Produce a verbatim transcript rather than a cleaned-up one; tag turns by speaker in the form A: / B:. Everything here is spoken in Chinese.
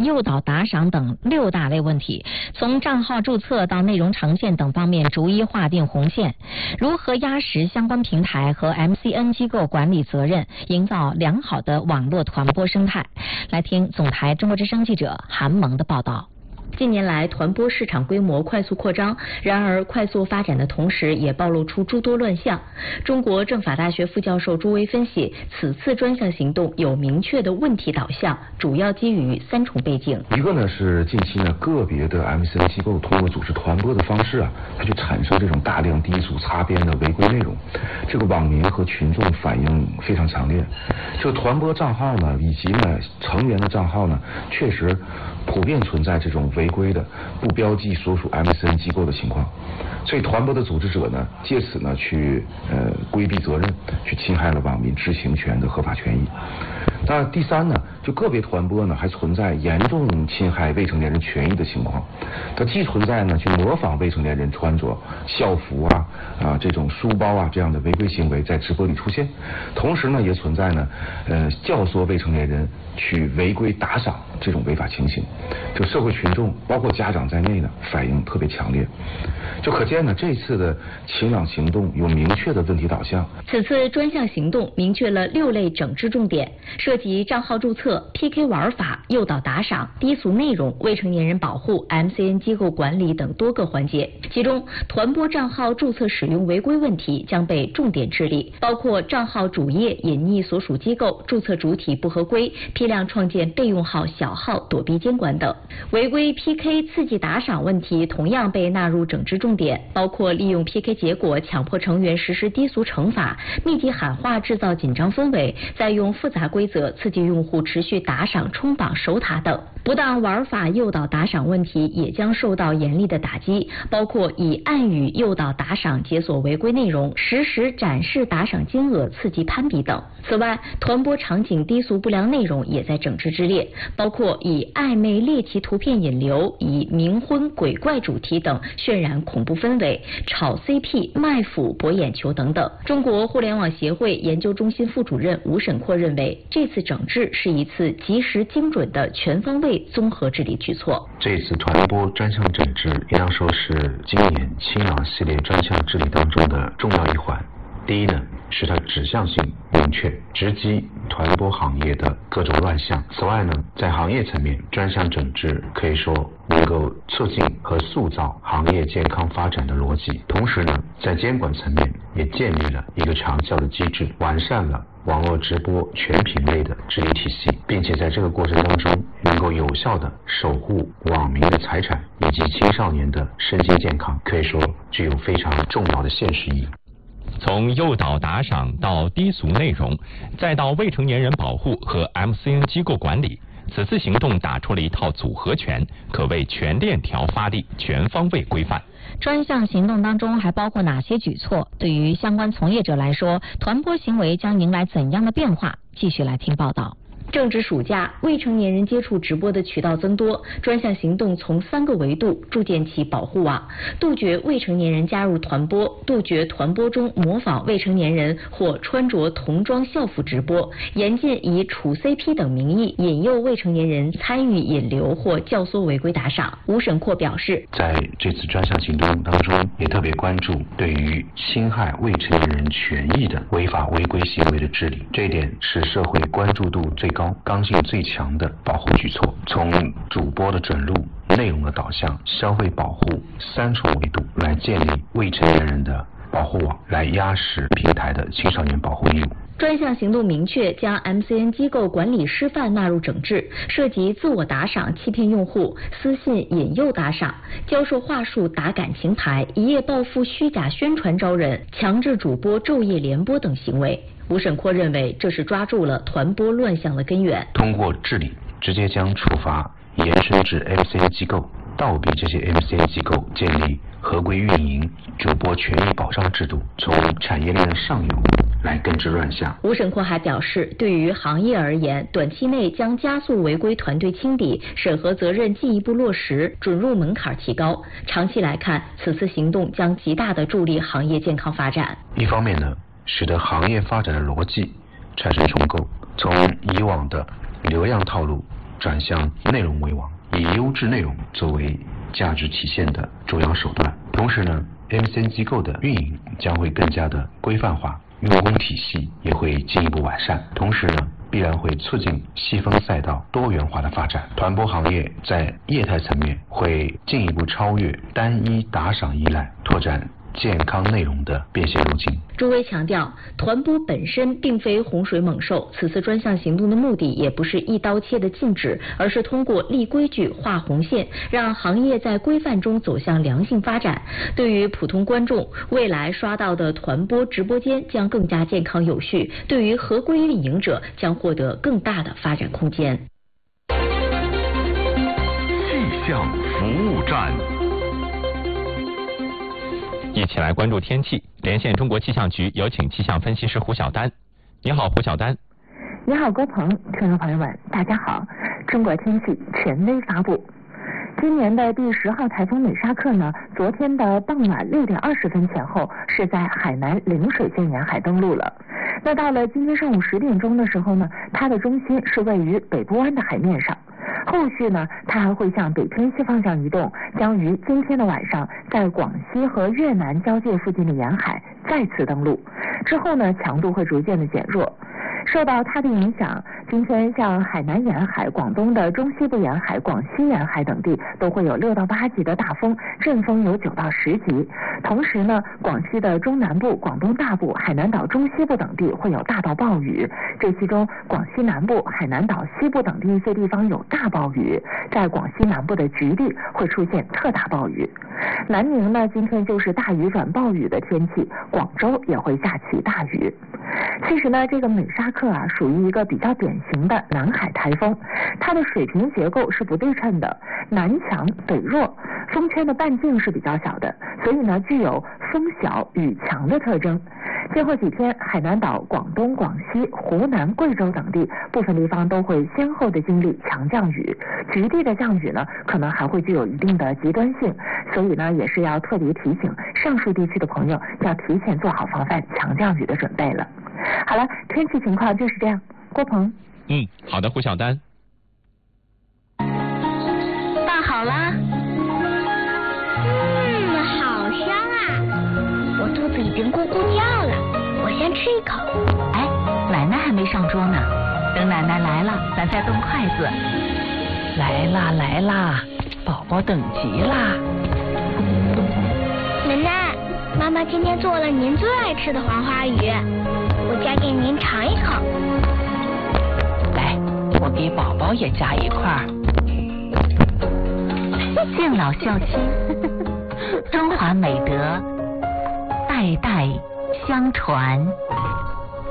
A: 诱导打赏等六大类问题，从账号注册到内容呈现等方面逐一划定红线，如何压实相关平台和 M C N 机构管理责任，营造良好的网络团播生态。来听总台中国之声记者韩萌的报道。近年来，团播市场规模快速扩张，然而快速发展的同时，也暴露出诸多乱象。中国政法大学副教授朱威分析，此次专项行动有明确的问题导向，主要基于三重背景。
B: 一个呢是近期呢个别的 M C N 机构通过组织团播的方式啊，它就产生这种大量低俗擦边的违规内容，这个网民和群众反应非常强烈。这个团播账号呢，以及呢成员的账号呢，确实普遍存在这种违规的不标记所属 M C N 机构的情况，所以团播的组织者呢，借此呢去呃规避责任，去侵害了网民知情权的合法权益。那第三呢，就个别团播呢还存在严重侵害未成年人权益的情况，它既存在呢去模仿未成年人穿着校服啊啊这种书包啊这样的违规行为在直播里出现，同时呢也存在呢呃教唆未成年人去违规打赏这种违法情形，就社会群众包括家长在内呢反应特别强烈，就可见呢这次的清朗行动有明确的问题导向。
A: 此次专项行动明确了六类整治重点，涉及账号注册、P K 玩法、诱导打赏、低俗内容、未成年人保护、M C N 机构管理等多个环节。其中，团播账号注册使用违规问题将被重点治理，包括账号主页隐匿所属机构、注册主体不合规、批量创建备用号、小号躲避监管等。违规 P K 刺激打赏问题同样被纳入整治重点，包括利用 P K 结果强迫成员实施低俗惩罚、密集喊话制造紧张氛围，再用复杂规则刺激用户持续打赏、冲榜、守塔等。不当玩法诱导打赏问题也将受到严厉的打击，包括以暗语诱导打赏解锁违规内容，实时展示打赏金额刺激攀比等。此外，团播场景低俗不良内容也在整治之列，包括以暧昧猎奇图片引流，以冥婚鬼怪主题等渲染恐怖氛围，炒 C P 卖腐博眼球等等。中国互联网协会研究中心副主任吴沈阔认为，这次整治是一次及时精准的全方位综合治理举措。
C: 这次团播专项整治应当说是今年清朗系列专项治理当中的重要一环。第一呢，是它指向性明确，直击团播行业的各种乱象。此外呢，在行业层面，专项整治可以说能够促进和塑造行业健康发展的逻辑。同时呢，在监管层面也建立了一个长效的机制，完善了网络直播全品类的治理体系，并且在这个过程当中能够有效地守护网民的财产以及青少年的身心健康，可以说具有非常重要的现实意义。
D: 从诱导打赏到低俗内容，再到未成年人保护和 M C N 机构管理，此次行动打出了一套组合拳，可谓全链条发力，全方位规范。
A: 专项行动当中还包括哪些举措？对于相关从业者来说，团播行为将迎来怎样的变化？继续来听报道。正值暑假，未成年人接触直播的渠道增多，专项行动从三个维度筑建起保护网，杜绝未成年人加入团播，杜绝团播中模仿未成年人或穿着童装校服直播，严禁以处 C P 等名义引诱未成年人参与引流或教唆违规打赏。吴沈阔表示，
C: 在这次专项行动当中，也特别关注对于侵害未成年人权益的违法违规行为的治理，这一点是社会关注度最高、刚性最强的保护举措。从主播的准入、内容的导向、消费保护三重维度来建立未成年人的保护网，来压实平台的青少年保护义务。
A: 专项行动明确将 M C N 机构管理师范纳入整治，涉及自我打赏欺骗用户、私信引诱打赏、教授话术打感情牌、一夜暴富虚假宣传招人、强制主播昼夜联播等行为。吴沈阔认为，这是抓住了团播乱象的根源。
C: 通过治理，直接将处罚延伸至 M C N 机构，倒逼这些 M C N 机构建立合规运营、主播权益保障制度，从产业链的上游来根治乱象。
A: 吴沈阔还表示，对于行业而言，短期内将加速违规团队清理，审核责任进一步落实，准入门槛提高。长期来看，此次行动将极大地助力行业健康发展。
C: 一方面呢，使得行业发展的逻辑产生重构，从以往的流量套路转向内容为王，以优质内容作为价值体现的主要手段。同时呢 M C N 机构的运营将会更加的规范化，用工体系也会进一步完善，同时呢必然会促进细分赛道多元化的发展。团播行业在业态层面会进一步超越单一打赏依赖，拓展健康内容的变现路径。
A: 朱威强调，团播本身并非洪水猛兽，此次专项行动的目的也不是一刀切的禁止，而是通过立规矩、画红线，让行业在规范中走向良性发展。对于普通观众，未来刷到的团播直播间将更加健康有序；对于合规运营者，将获得更大的发展空间。
E: 气象服务站。
D: 一起来关注天气，连线中国气象局，有请气象分析师胡晓丹。你好，胡晓丹。
F: 你好，郭鹏，听众朋友们，大家好。中国天气权威发布，今年的第十号台风美沙克呢，昨天的傍晚六点二十分前后是在海南陵水县沿海登陆了。那到了今天上午十点钟的时候呢，它的中心是位于北部湾的海面上。后续呢，它还会向北偏西方向移动，将于今天的晚上在广西和越南交界附近的沿海再次登陆。之后呢，强度会逐渐的减弱。受到它的影响，今天像海南沿海、广东的中西部沿海、广西沿海等地都会有六到八级的大风，阵风有九到十级。同时呢，广西的中南部、广东大部、海南岛中西部等地会有大到暴雨，这其中广西南部、海南岛西部等地一些地方有大暴雨，在广西南部的局地会出现特大暴雨。南宁呢，今天就是大雨转暴雨的天气，广州也会下起大雨。其实呢，这个美沙克啊，属于一个比较典型的南海台风，它的水平结构是不对称的，南强北弱，风圈的半径是比较小的，所以呢，具有风小雨强的特征。今后几天，海南岛、广东、广西、湖南、贵州等地部分地方都会先后的经历强降雨，局地的降雨呢，可能还会具有一定的极端性，所以呢，也是要特别提醒上述地区的朋友要提前做好防范强降雨的准备了。好了，天气情况就是这样。郭鹏。
D: 嗯，好的，胡晓丹。
G: 拌好啦。嗯，好香啊！我肚子已经咕咕叫了，我先吃一口。
A: 哎，奶奶还没上桌呢，等奶奶来了，咱再动筷子。
H: 来啦来啦，宝宝等急啦。
G: 奶奶，妈妈今天做了您最爱吃的黄花鱼，我夹给您尝一口。
H: 来，我给宝宝也夹一块。
A: 敬老孝亲，中华美德代代相传。